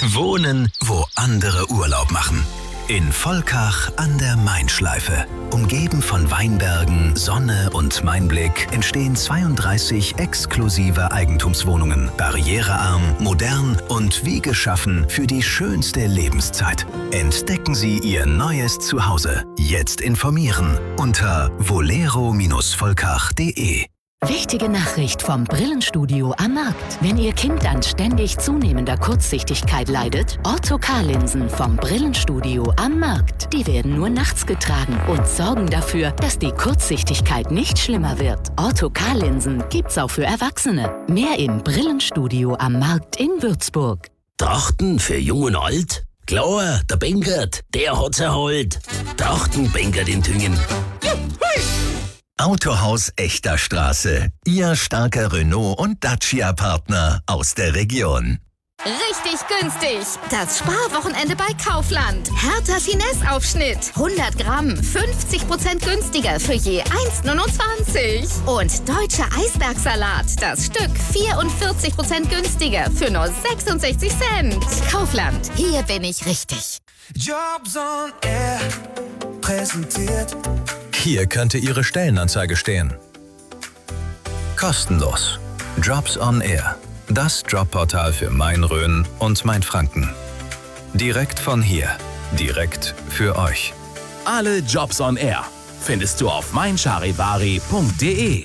Wohnen, wo andere Urlaub machen. In Volkach an der Main-Schleife. Umgeben von Weinbergen, Sonne und Mainblick entstehen 32 exklusive Eigentumswohnungen. Barrierearm, modern und wie geschaffen für die schönste Lebenszeit. Entdecken Sie Ihr neues Zuhause. Jetzt informieren unter volero-volkach.de. Wichtige Nachricht vom Brillenstudio am Markt. Wenn Ihr Kind an ständig zunehmender Kurzsichtigkeit leidet, Ortho-K-Linsen vom Brillenstudio am Markt. Die werden nur nachts getragen und sorgen dafür, dass die Kurzsichtigkeit nicht schlimmer wird. Ortho-K-Linsen gibt's auch für Erwachsene. Mehr im Brillenstudio am Markt in Würzburg. Trachten für Jung und Alt? Klar, der Benkert, der hat's erholt. Trachten Benkert in Tüngen. Autohaus Echter Straße. Ihr starker Renault- und Dacia-Partner aus der Region. Richtig günstig. Das Sparwochenende bei Kaufland. Hertha Finesse-Aufschnitt. 100 Gramm, 50% günstiger für je 1,29. Und deutscher Eisbergsalat. Das Stück 44% günstiger für nur 66 Cent. Kaufland. Hier bin ich richtig. Jobs on Air präsentiert. Hier könnte Ihre Stellenanzeige stehen. Kostenlos. Jobs on Air. Das Jobportal für Main-Rhön und Main-Franken. Direkt von hier. Direkt für euch. Alle Jobs on Air findest du auf meincharivari.de.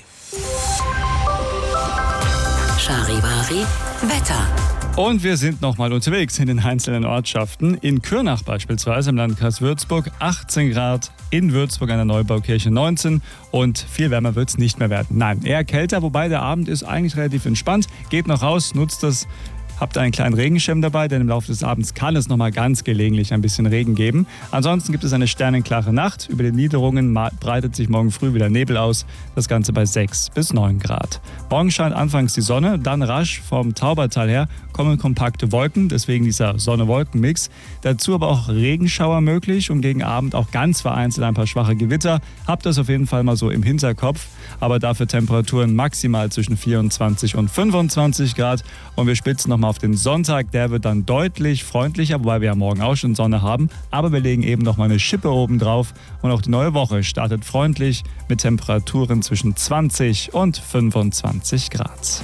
Charivari Wetter. Und wir sind nochmal unterwegs in den einzelnen Ortschaften. In Kürnach beispielsweise im Landkreis Würzburg 18 Grad, in Würzburg an der Neubaukirche 19 und viel wärmer wird es nicht mehr werden. Nein, eher kälter, wobei der Abend ist eigentlich relativ entspannt. Geht noch raus, nutzt das. Habt einen kleinen Regenschirm dabei, denn im Laufe des Abends kann es nochmal ganz gelegentlich ein bisschen Regen geben. Ansonsten gibt es eine sternenklare Nacht. Über den Niederungen breitet sich morgen früh wieder Nebel aus. Das Ganze bei 6 bis 9 Grad. Morgen scheint anfangs die Sonne, dann rasch vom Taubertal her kommen kompakte Wolken, deswegen dieser Sonne-Wolken-Mix. Dazu aber auch Regenschauer möglich und gegen Abend auch ganz vereinzelt ein paar schwache Gewitter. Habt das auf jeden Fall mal so im Hinterkopf. Aber dafür Temperaturen maximal zwischen 24 und 25 Grad. Und wir spitzen nochmal auf den Sonntag. Der wird dann deutlich freundlicher, wobei wir ja morgen auch schon Sonne haben. Aber wir legen eben nochmal eine Schippe oben drauf. Und auch die neue Woche startet freundlich mit Temperaturen zwischen 20 und 25 Grad.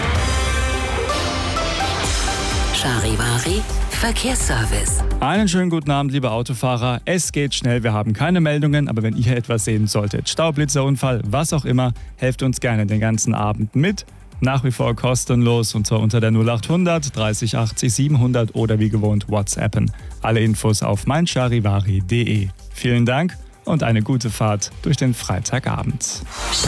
Charivari Verkehrsservice. Einen schönen guten Abend, liebe Autofahrer. Es geht schnell, wir haben keine Meldungen, aber wenn ihr etwas sehen solltet, Staublitzerunfall, was auch immer, helft uns gerne den ganzen Abend mit. Nach wie vor kostenlos und zwar unter der 0800 30 80 700 oder wie gewohnt WhatsAppen. Alle Infos auf meincharivari.de. Vielen Dank und eine gute Fahrt durch den Freitagabend.